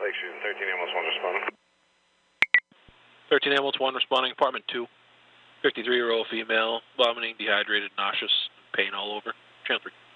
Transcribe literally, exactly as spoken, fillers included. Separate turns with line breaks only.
Lakeview, thirteen ambulance one responding.
thirteen ambulance one responding, apartment two. fifty-three-year-old female, vomiting, dehydrated, nauseous, pain all over. Channel three.